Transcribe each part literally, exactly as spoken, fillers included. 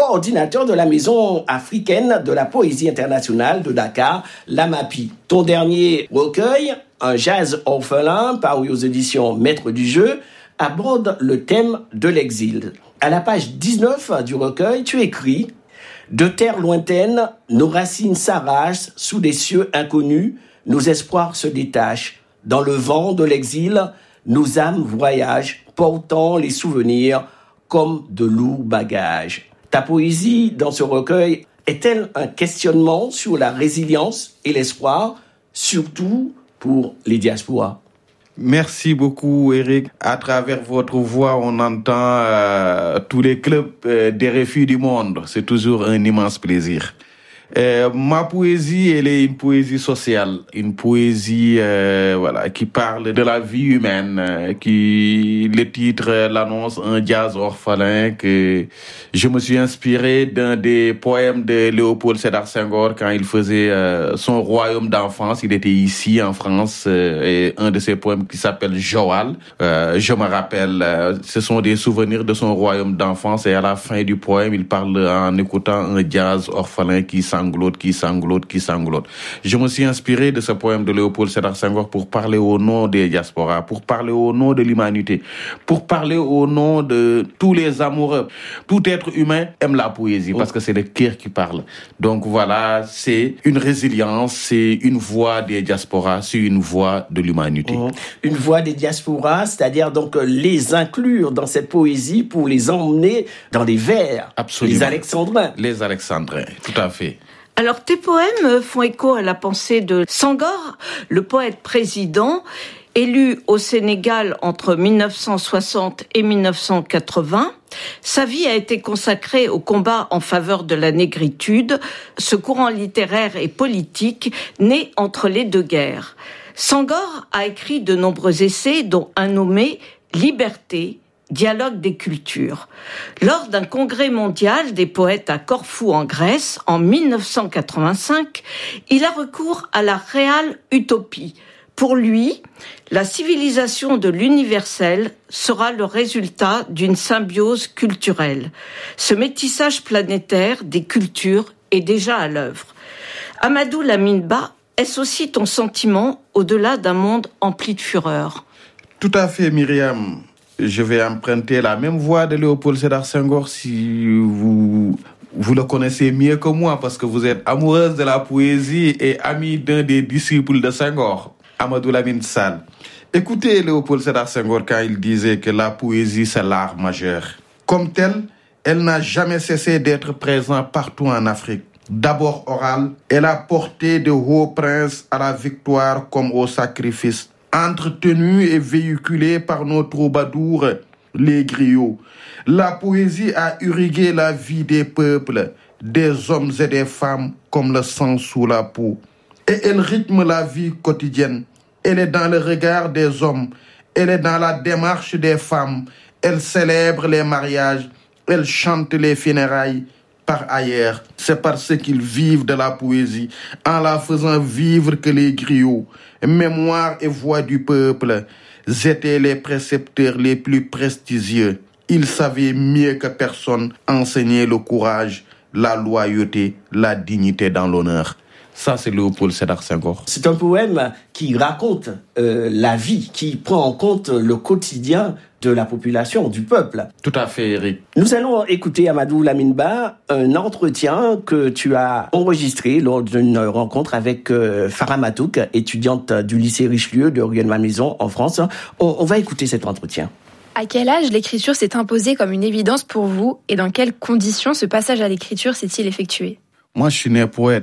coordinateur de la Maison africaine de la poésie internationale de Dakar, l'AMAPI. Ton dernier recueil, Un jazz orphelin, paru aux éditions Maître du Jeu, aborde le thème de l'exil. À la page dix-neuf du recueil, tu écris « De terres lointaines, nos racines s'arrachent sous des cieux inconnus, nos espoirs se détachent. Dans le vent de l'exil, nos âmes voyagent, portant les souvenirs comme de lourds bagages. » Ta poésie dans ce recueil est-elle un questionnement sur la résilience et l'espoir, surtout pour les diasporas? Merci beaucoup, Eric. À travers votre voix, on entend euh, tous les clubs euh, des réfugiés du monde. C'est toujours un immense plaisir. Euh, ma poésie, elle est une poésie sociale, une poésie euh, voilà qui parle de la vie humaine, euh, qui le titre euh, l'annonce Un jazz orphelin, que je me suis inspiré d'un des poèmes de Léopold Sédar Senghor quand il faisait euh, son royaume d'enfance. Il était ici en France euh, et un de ses poèmes qui s'appelle Joal. Euh, je me rappelle, euh, ce sont des souvenirs de son royaume d'enfance et à la fin du poème, il parle en écoutant un jazz orphelin qui sanglote, qui sanglote, qui sanglote. Je me suis inspiré de ce poème de Léopold Sédar Senghor pour parler au nom des diasporas, pour parler au nom de l'humanité, pour parler au nom de tous les amoureux. Tout être humain aime la poésie parce que c'est le cœur qui parle. Donc voilà, c'est une résilience, c'est une voix des diasporas, c'est une voix de l'humanité. Mmh. Une voix des diasporas, c'est-à-dire donc les inclure dans cette poésie pour les emmener dans les vers. Absolument. Les alexandrins. Les alexandrins, tout à fait. Alors, tes poèmes font écho à la pensée de Senghor, le poète président, élu au Sénégal entre mille neuf cent soixante et mille neuf cent quatre-vingts. Sa vie a été consacrée au combat en faveur de la négritude, ce courant littéraire et politique né entre les deux guerres. Senghor a écrit de nombreux essais, dont un nommé « Liberté », dialogue des cultures. Lors d'un congrès mondial des poètes à Corfou en Grèce en mille neuf cent quatre-vingt-cinq, il a recours à la réelle utopie. Pour lui, la civilisation de l'universel sera le résultat d'une symbiose culturelle. Ce métissage planétaire des cultures est déjà à l'œuvre. Amadou Lamine Ba, est-ce aussi ton sentiment au-delà d'un monde empli de fureur? Tout à fait, Myriam. Je vais emprunter la même voix de Léopold Sédar Senghor si vous, vous le connaissez mieux que moi parce que vous êtes amoureuse de la poésie et amie d'un des disciples de Senghor, Amadou Lamine Sall. Écoutez Léopold Sédar Senghor quand il disait que la poésie c'est l'art majeur. Comme telle, elle n'a jamais cessé d'être présente partout en Afrique. D'abord orale, elle a porté de hauts princes à la victoire comme au sacrifice. Entretenue et véhiculée par nos troubadours, les griots. La poésie a irrigué la vie des peuples, des hommes et des femmes comme le sang sous la peau. Et elle rythme la vie quotidienne. Elle est dans le regard des hommes, elle est dans la démarche des femmes, elle célèbre les mariages, elle chante les funérailles. Par ailleurs, c'est parce qu'ils vivent de la poésie, en la faisant vivre que les griots, mémoire et voix du peuple, étaient les précepteurs les plus prestigieux. Ils savaient mieux que personne enseigner le courage, la loyauté, la dignité dans l'honneur. Ça, c'est Léopold Sédar Senghor. C'est un poème qui raconte euh, la vie, qui prend en compte le quotidien de la population, du peuple. Tout à fait, Eric. Nous allons écouter, Amadou Lamine Ba, un entretien que tu as enregistré lors d'une rencontre avec euh, Farah Matouk, étudiante du lycée Richelieu de Rueil-Malmaison en France. On, on va écouter cet entretien. À quel âge l'écriture s'est imposée comme une évidence pour vous et dans quelles conditions ce passage à l'écriture s'est-il effectué? Moi, je suis né poète.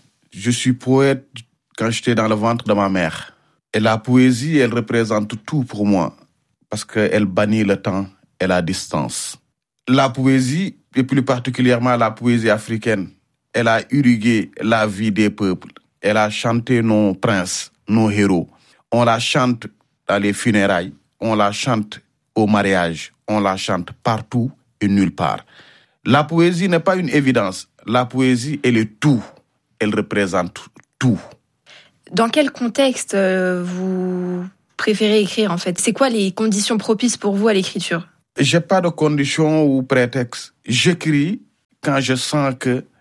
Je suis poète quand j'étais dans le ventre de ma mère. Et la poésie, elle représente tout pour moi. Parce qu'elle bannit le temps et la distance. La poésie, et plus particulièrement la poésie africaine, elle a irrigué la vie des peuples. Elle a chanté nos princes, nos héros. On la chante dans les funérailles, on la chante au mariage, on la chante partout et nulle part. La poésie n'est pas une évidence. La poésie, elle est tout. Elle représente tout. Dans quel contexte euh, vous préférez écrire, en fait? C'est quoi les conditions propices pour vous à l'écriture? J'ai pas de conditions ou prétextes. J'écris quand je sens que